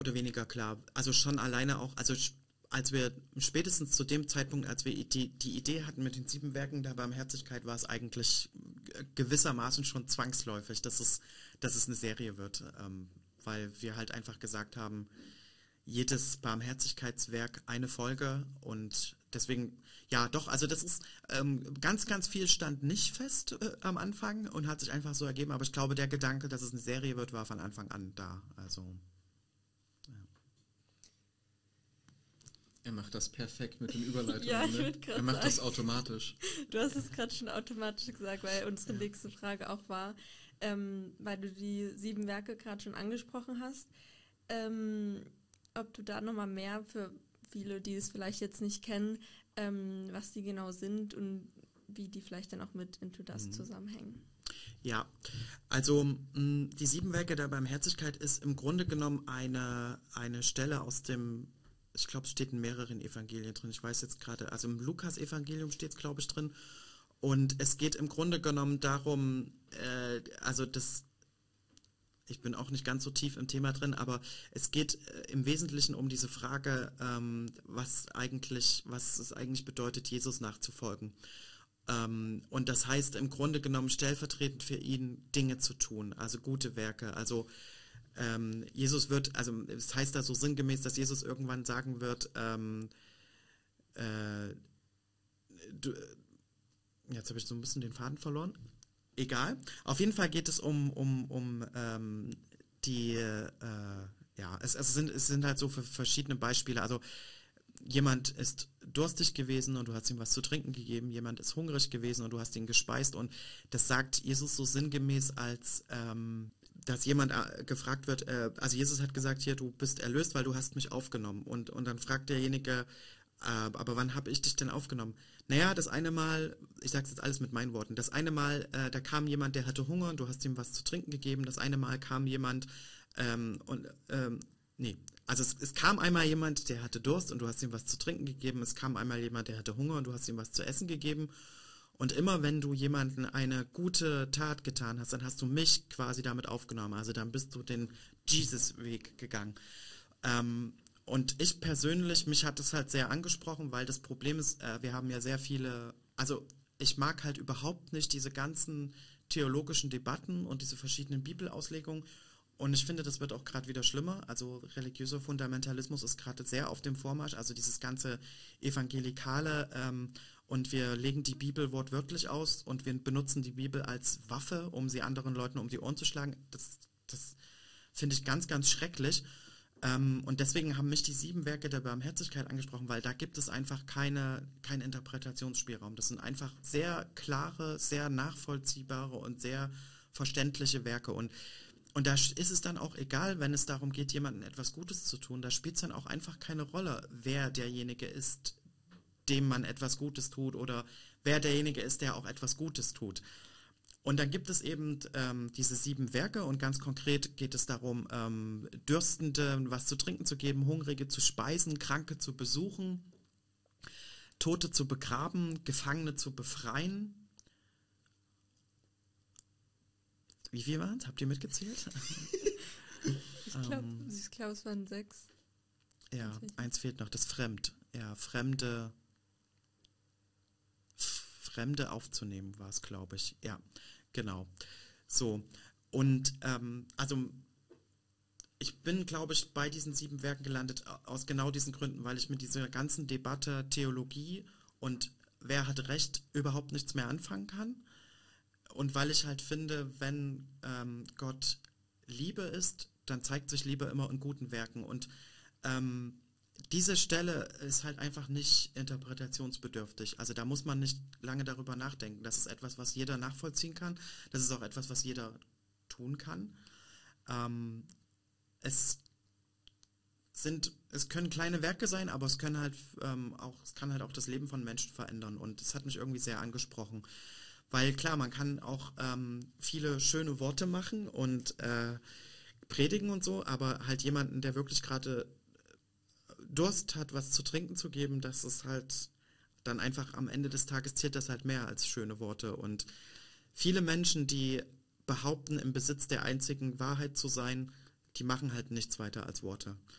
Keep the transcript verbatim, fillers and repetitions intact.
oder weniger klar. Also schon alleine auch, also als wir spätestens zu dem Zeitpunkt, als wir die, die Idee hatten mit den sieben Werken der Barmherzigkeit, war es eigentlich gewissermaßen schon zwangsläufig, dass es, dass es eine Serie wird, ähm, weil wir halt einfach gesagt haben, jedes Barmherzigkeitswerk eine Folge und deswegen, ja doch, also das ist ähm, ganz, ganz viel stand nicht fest äh, am Anfang und hat sich einfach so ergeben, aber ich glaube, der Gedanke, dass es eine Serie wird, war von Anfang an da, also ja. Er macht das perfekt mit den Überleitungen. Ja, ich ne? würd grad Er macht sagen. das automatisch. Du hast es gerade schon automatisch gesagt, weil unsere nächste Frage auch war, ähm, weil du die sieben Werke gerade schon angesprochen hast, ähm, ob du da nochmal mehr für viele, die es vielleicht jetzt nicht kennen, ähm, was die genau sind und wie die vielleicht dann auch mit Into Dust mhm. zusammenhängen. Ja, also mh, die sieben Werke der Barmherzigkeit ist im Grunde genommen eine, eine Stelle aus dem, ich glaube, es steht in mehreren Evangelien drin, ich weiß jetzt gerade, also im Lukas-Evangelium steht es, glaube ich, drin. Und es geht im Grunde genommen darum, äh, also das, ich bin auch nicht ganz so tief im Thema drin, aber es geht äh, im Wesentlichen um diese Frage, ähm, was eigentlich, was es eigentlich bedeutet, Jesus nachzufolgen. Ähm, und das heißt im Grunde genommen stellvertretend für ihn Dinge zu tun, also gute Werke, also Ähm, Jesus wird, also es heißt da so sinngemäß, dass Jesus irgendwann sagen wird, ähm, äh, du, jetzt habe ich so ein bisschen den Faden verloren. Egal. Auf jeden Fall geht es um, um, um ähm, die, äh, ja, es, es, sind, es sind halt so verschiedene Beispiele. Also jemand ist durstig gewesen und du hast ihm was zu trinken gegeben, jemand ist hungrig gewesen und du hast ihn gespeist und das sagt Jesus so sinngemäß als ähm, dass jemand äh, gefragt wird, äh, also Jesus hat gesagt, hier, du bist erlöst, weil du hast mich aufgenommen. Und, und dann fragt derjenige, äh, aber wann habe ich dich denn aufgenommen? Naja, das eine Mal, ich sage jetzt alles mit meinen Worten, das eine Mal, äh, da kam jemand, der hatte Hunger und du hast ihm was zu trinken gegeben. Das eine Mal kam jemand ähm, und, ähm, nee, also es, es kam einmal jemand, der hatte Durst und du hast ihm was zu trinken gegeben. Es kam einmal jemand, der hatte Hunger und du hast ihm was zu essen gegeben. Und immer wenn du jemanden eine gute Tat getan hast, dann hast du mich quasi damit aufgenommen. Also dann bist du den Jesus-Weg gegangen. Ähm, und ich persönlich, mich hat das halt sehr angesprochen, weil das Problem ist, äh, wir haben ja sehr viele, also ich mag halt überhaupt nicht diese ganzen theologischen Debatten und diese verschiedenen Bibelauslegungen. Und ich finde, das wird auch gerade wieder schlimmer. Also religiöser Fundamentalismus ist gerade sehr auf dem Vormarsch. Also dieses ganze Evangelikale ähm, und wir legen die Bibel wortwörtlich aus und wir benutzen die Bibel als Waffe, um sie anderen Leuten um die Ohren zu schlagen. Das, das finde ich ganz, ganz schrecklich. Ähm, und deswegen haben mich die sieben Werke der Barmherzigkeit angesprochen, weil da gibt es einfach keine, keinen Interpretationsspielraum. Das sind einfach sehr klare, sehr nachvollziehbare und sehr verständliche Werke. Und Und da ist es dann auch egal, wenn es darum geht, jemandem etwas Gutes zu tun, da spielt es dann auch einfach keine Rolle, wer derjenige ist, dem man etwas Gutes tut oder wer derjenige ist, der auch etwas Gutes tut. Und dann gibt es eben ähm, diese sieben Werke und ganz konkret geht es darum, ähm, Dürstende was zu trinken zu geben, Hungrige zu speisen, Kranke zu besuchen, Tote zu begraben, Gefangene zu befreien. Wie viel waren es? Habt ihr mitgezählt? Ich glaube, um, ich glaub, es waren sechs. Ja, eins fehlt noch, das Fremd. Ja, Fremde, Fremde aufzunehmen war es, glaube ich. Ja, genau. So, und ähm, also ich bin, glaube ich, bei diesen sieben Werken gelandet, aus genau diesen Gründen, weil ich mit dieser ganzen Debatte Theologie und wer hat Recht überhaupt nichts mehr anfangen kann. Und weil ich halt finde, wenn ähm, Gott Liebe ist, dann zeigt sich Liebe immer in guten Werken. Und ähm, diese Stelle ist halt einfach nicht interpretationsbedürftig. Also da muss man nicht lange darüber nachdenken. Das ist etwas, was jeder nachvollziehen kann. Das ist auch etwas, was jeder tun kann. Ähm, es sind, es können kleine Werke sein, aber es können halt ähm, auch, es kann halt auch das Leben von Menschen verändern. Und das hat mich irgendwie sehr angesprochen. Weil klar, man kann auch ähm, viele schöne Worte machen und äh, predigen und so, aber halt jemanden, der wirklich gerade Durst hat, was zu trinken zu geben, das ist halt dann einfach am Ende des Tages zählt das halt mehr als schöne Worte. Und viele Menschen, die behaupten, im Besitz der einzigen Wahrheit zu sein, die machen halt nichts weiter als Worte.